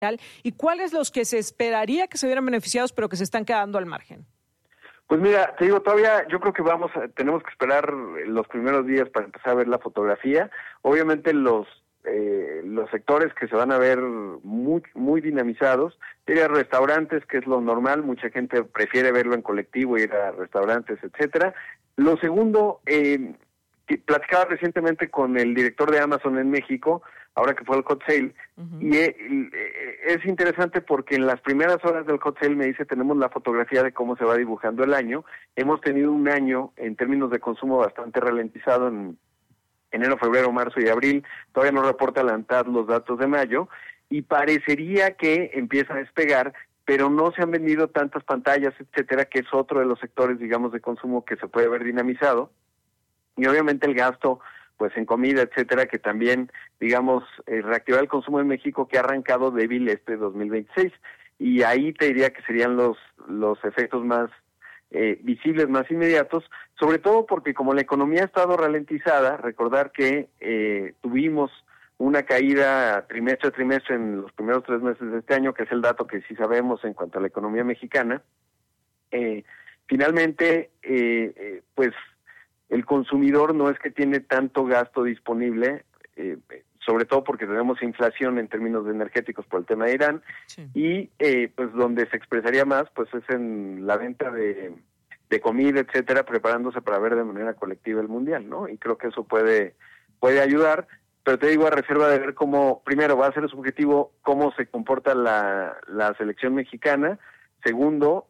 y cuáles los que se esperaría que se vieran beneficiados pero que se están quedando al margen. Pues mira, te digo, todavía yo creo que tenemos que esperar los primeros días para empezar a ver la fotografía. Obviamente los sectores que se van a ver muy dinamizados, sería restaurantes, que es lo normal, mucha gente prefiere verlo en colectivo, ir a restaurantes, etcétera. Lo segundo, platicaba recientemente con el director de Amazon en México, ahora que fue el hot sale, y es interesante porque en las primeras horas del hot sale me dice, tenemos la fotografía de cómo se va dibujando el año. Hemos tenido un año en términos de consumo bastante ralentizado en enero, febrero, marzo y abril. Todavía no reporta la ANTAD los datos de mayo, y parecería que empieza a despegar, pero no se han vendido tantas pantallas, etcétera, que es otro de los sectores, digamos, de consumo que se puede ver dinamizado. Y obviamente el gasto, pues en comida, etcétera, que también, digamos, reactivar el consumo en México, que ha arrancado débil este 2026. Y ahí te diría que serían los efectos más visibles, más inmediatos, sobre todo porque como la economía ha estado ralentizada, recordar que tuvimos una caída trimestre a trimestre en los primeros 3 meses de este año, que es el dato que sí sabemos en cuanto a la economía mexicana. Finalmente, pues el consumidor no es que tiene tanto gasto disponible, sobre todo porque tenemos inflación en términos de energéticos por el tema de Irán, sí. Y pues donde se expresaría más pues es en la venta de comida, etcétera, preparándose para ver de manera colectiva el mundial, ¿no? Y creo que eso puede ayudar, pero te digo, a reserva de ver cómo, primero, va a ser subjetivo cómo se comporta la selección mexicana. Segundo,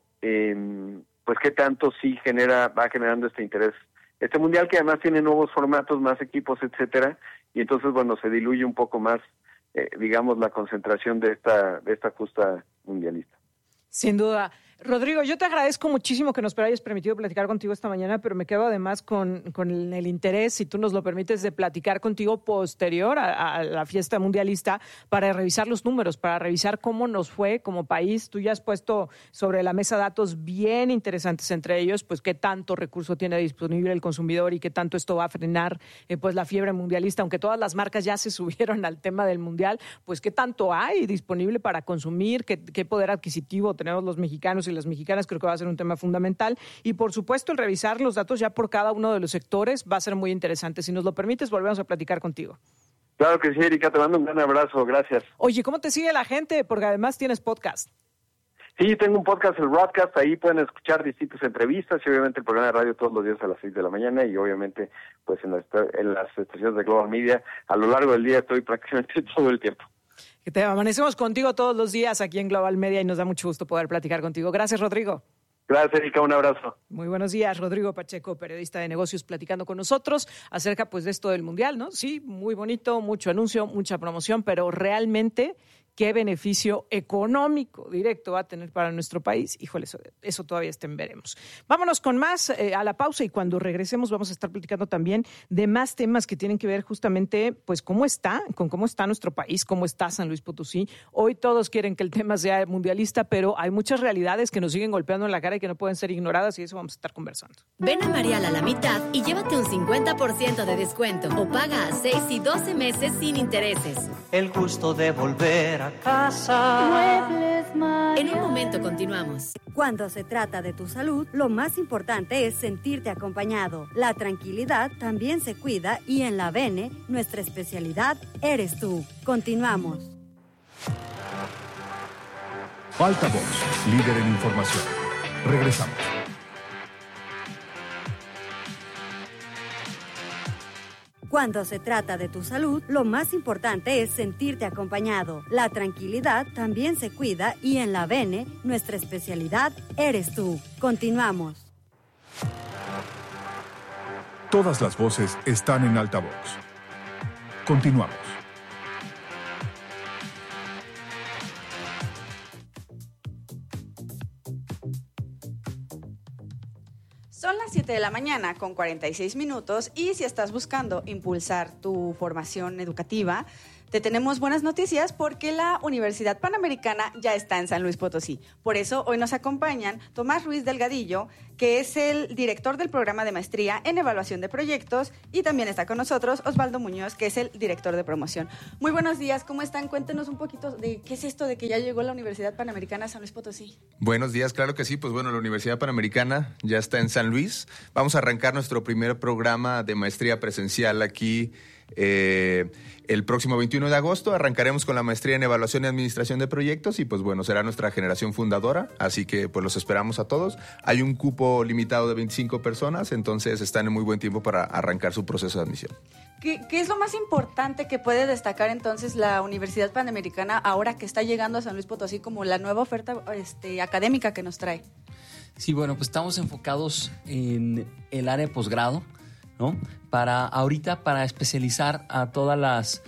pues qué tanto sí va generando este interés, este mundial, que además tiene nuevos formatos, más equipos, etcétera, y entonces, bueno, se diluye un poco más, digamos, la concentración de esta justa mundialista. Sin duda. Rodrigo, yo te agradezco muchísimo que nos hayas permitido platicar contigo esta mañana, pero me quedo además con el interés, si tú nos lo permites, de platicar contigo posterior a la fiesta mundialista para revisar los números, para revisar cómo nos fue como país. Tú ya has puesto sobre la mesa datos bien interesantes, entre ellos, pues qué tanto recurso tiene disponible el consumidor y qué tanto esto va a frenar pues la fiebre mundialista. Aunque todas las marcas ya se subieron al tema del mundial, pues qué tanto hay disponible para consumir, qué poder adquisitivo tenemos los mexicanos y las mexicanas. Creo que va a ser un tema fundamental, y por supuesto el revisar los datos ya por cada uno de los sectores va a ser muy interesante. Si nos lo permites, volvemos a platicar contigo. Claro que sí, Erika, te mando un gran abrazo, gracias. Oye, ¿cómo te sigue la gente? Porque además tienes podcast. Sí, tengo un podcast, el Broadcast, ahí pueden escuchar distintas entrevistas y obviamente el programa de radio todos los días a las 6 de la mañana, y obviamente pues en las estaciones de Global Media a lo largo del día estoy prácticamente todo el tiempo. Que te amanecemos contigo todos los días aquí en Global Media y nos da mucho gusto poder platicar contigo. Gracias, Rodrigo. Gracias, Erika, un abrazo. Muy buenos días, Rodrigo Pacheco, periodista de negocios, platicando con nosotros acerca pues de esto del mundial, ¿no? Sí, muy bonito, mucho anuncio, mucha promoción, pero realmente qué beneficio económico directo va a tener para nuestro país. Híjole, eso todavía veremos. Vámonos con más a la pausa, y cuando regresemos vamos a estar platicando también de más temas que tienen que ver justamente pues cómo está nuestro país, cómo está San Luis Potosí. Hoy todos quieren que el tema sea mundialista, pero hay muchas realidades que nos siguen golpeando en la cara y que no pueden ser ignoradas, y eso vamos a estar conversando. Ven a Marial a la mitad y llévate un 50% de descuento o paga a 6 y 12 meses sin intereses. El gusto de volver a casa. Muebles Marial. En un momento continuamos. Cuando se trata de tu salud, lo más importante es sentirte acompañado. La tranquilidad también se cuida, y en la Bene, nuestra especialidad eres tú. Continuamos. Altavoz, líder en información. Regresamos. Cuando se trata de tu salud, lo más importante es sentirte acompañado. La tranquilidad también se cuida, y en la Bene, nuestra especialidad eres tú. Continuamos. Todas las voces están en Altavoz. Continuamos. Son las 7 de la mañana con 46 minutos, y si estás buscando impulsar tu formación educativa, Te tenemos buenas noticias porque la Universidad Panamericana ya está en San Luis Potosí. Por eso hoy nos acompañan Tomás Ruiz Delgadillo, que es el director del programa de maestría en evaluación de proyectos, y también está con nosotros Osvaldo Muñoz, que es el director de promoción. Muy buenos días, ¿cómo están? Cuéntenos un poquito de qué es esto de que ya llegó la Universidad Panamericana a San Luis Potosí. Buenos días, claro que sí. Pues bueno, la Universidad Panamericana ya está en San Luis. Vamos a arrancar nuestro primer programa de maestría presencial aquí el próximo 21 de agosto. Arrancaremos con la maestría en evaluación y administración de proyectos y pues bueno, será nuestra generación fundadora, así que pues los esperamos a todos. Hay un cupo limitado de 25 personas, entonces están en muy buen tiempo para arrancar su proceso de admisión. ¿Qué es lo más importante que puede destacar entonces la Universidad Panamericana ahora que está llegando a San Luis Potosí como la nueva oferta académica que nos trae? Sí, bueno, pues estamos enfocados en el área de posgrado, ¿no? Para especializar a todas las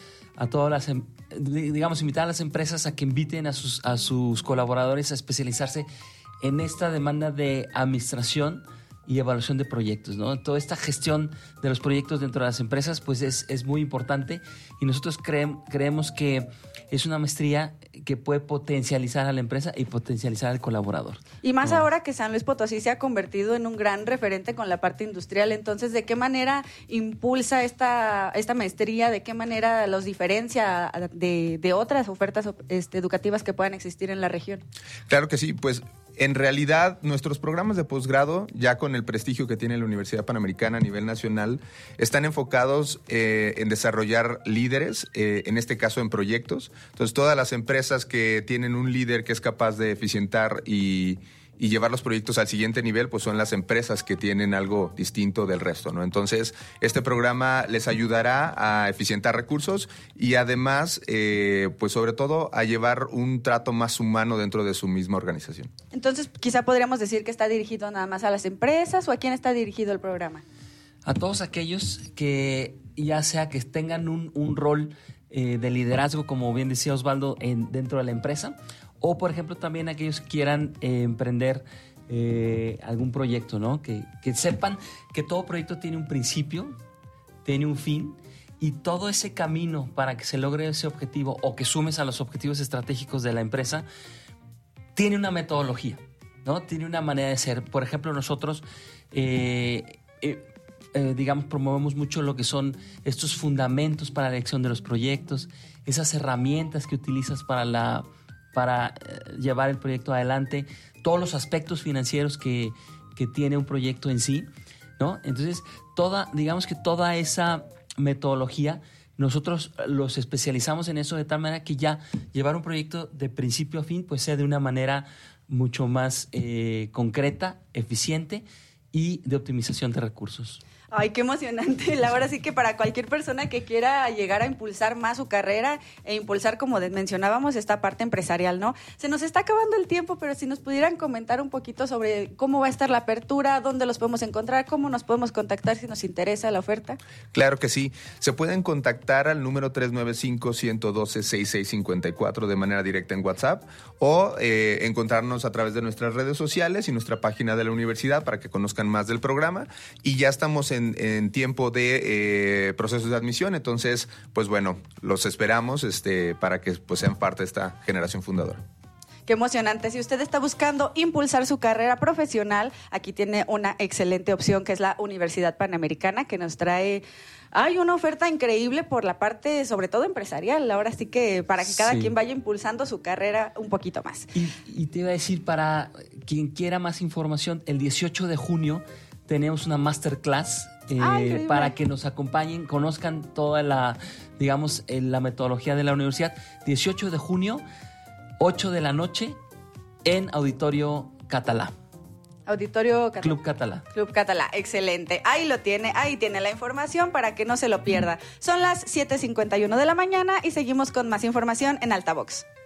digamos, invitar a las empresas a que inviten a sus colaboradores a especializarse en esta demanda de administración y evaluación de proyectos, ¿no? Toda esta gestión de los proyectos dentro de las empresas pues es muy importante, y nosotros creemos que es una maestría que puede potencializar a la empresa y potencializar al colaborador. Y más ahora que San Luis Potosí se ha convertido en un gran referente con la parte industrial, entonces, ¿de qué manera impulsa esta maestría? ¿De qué manera los diferencia de otras ofertas educativas que puedan existir en la región? Claro que sí, pues en realidad nuestros programas de posgrado, ya con el prestigio que tiene la Universidad Panamericana a nivel nacional, están enfocados en desarrollar líderes, en este caso en proyectos. Entonces, todas las empresas que tienen un líder que es capaz de eficientar y llevar los proyectos al siguiente nivel, pues son las empresas que tienen algo distinto del resto, ¿no? Entonces, este programa les ayudará a eficientar recursos y además, pues sobre todo, a llevar un trato más humano dentro de su misma organización. Entonces, quizá podríamos decir que está dirigido nada más a las empresas, ¿o a quién está dirigido el programa? A todos aquellos que ya sea que tengan un rol de liderazgo, como bien decía Osvaldo, dentro de la empresa, o por ejemplo también aquellos que quieran emprender algún proyecto, ¿no? Que sepan que todo proyecto tiene un principio, tiene un fin, y todo ese camino para que se logre ese objetivo o que sumes a los objetivos estratégicos de la empresa tiene una metodología, ¿no? Tiene una manera de ser. Por ejemplo, nosotros digamos, promovemos mucho lo que son estos fundamentos para la elección de los proyectos, esas herramientas que utilizas para llevar el proyecto adelante, todos los aspectos financieros que tiene un proyecto en sí, ¿no? Entonces, digamos que toda esa metodología, nosotros los especializamos en eso de tal manera que ya llevar un proyecto de principio a fin pues sea de una manera mucho más concreta, eficiente y de optimización de recursos. Ay, qué emocionante. La verdad sí que para cualquier persona que quiera llegar a impulsar más su carrera e impulsar, como mencionábamos, esta parte empresarial, ¿no? Se nos está acabando el tiempo, pero si nos pudieran comentar un poquito sobre cómo va a estar la apertura, dónde los podemos encontrar, cómo nos podemos contactar si nos interesa la oferta. Claro que sí. Se pueden contactar al número 395-112-6654 de manera directa en WhatsApp, o encontrarnos a través de nuestras redes sociales y nuestra página de la universidad para que conozcan más del programa. Y ya estamos en tiempo de procesos de admisión, entonces, pues bueno, los esperamos para que pues sean parte de esta generación fundadora. Qué emocionante. Si usted está buscando impulsar su carrera profesional, aquí tiene una excelente opción, que es la Universidad Panamericana, que nos trae una oferta increíble por la parte, sobre todo empresarial. Ahora sí que para que cada quien vaya impulsando su carrera un poquito más. Y te iba a decir, para quien quiera más información, el 18 de junio tenemos una masterclass para que nos acompañen, conozcan toda la metodología de la universidad. 18 de junio, 8 de la noche, en Auditorio Catalá. Auditorio Catalá. Club Catalá. Club Catalá, excelente. Ahí lo tiene, ahí tiene la información para que no se lo pierda. Son las 7:51 de la mañana y seguimos con más información en Altavox.